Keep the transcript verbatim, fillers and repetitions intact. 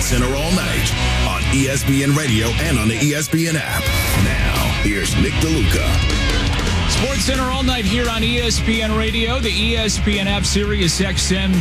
Center all night on E S P N Radio and on the E S P N app. Now, here's Nick DeLuca. Sports Center all night here on E S P N Radio, the E S P N app, Sirius X M